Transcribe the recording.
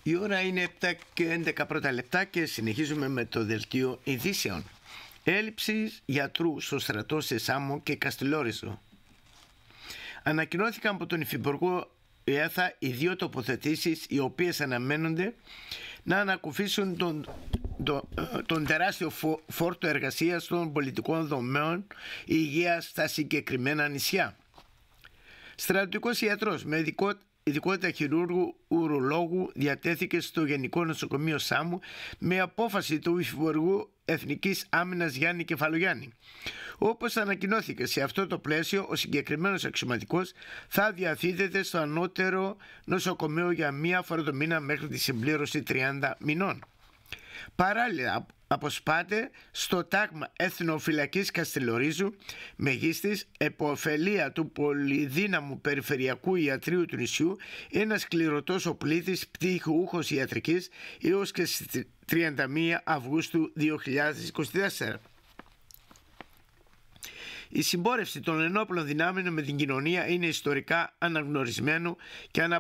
Η ώρα είναι 7 και 11 πρώτα λεπτά και συνεχίζουμε με το δελτίο ειδήσεων. Έλλειψη γιατρού στο στρατό σε Σάμο και Καστελόριζο. Ανακοινώθηκαν από τον Υφυπουργό ΕΘΑ οι δύο τοποθετήσεις οι οποίες αναμένονται να ανακουφίσουν τον τεράστιο φόρτο εργασίας των πολιτικών δομέων υγείας στα συγκεκριμένα νησιά. Στρατιωτικός ιατρός με ειδικότητα χειρούργου ουρολόγου διατέθηκε στο Γενικό Νοσοκομείο Σάμου με απόφαση του Υφυπουργού Εθνικής Άμυνας Γιάννη Κεφαλογιάννη. Όπως ανακοινώθηκε, σε αυτό το πλαίσιο ο συγκεκριμένος αξιωματικός θα διαθέτεται στο ανώτερο νοσοκομείο για μία φορά το μήνα μέχρι τη συμπλήρωση 30 μηνών. Παράλληλα, αποσπάται στο τάγμα Εθνοφυλακής Καστελορίζου μεγίστης επωφελία του πολυδύναμου περιφερειακού ιατρείου του νησιού ένας κληρωτός οπλίτης πτυχιούχος ιατρικής έως και στις 31 Αυγούστου 2024. Η συμπόρευση των ενόπλων δυνάμεων με την κοινωνία είναι ιστορικά αναγνωρισμένο και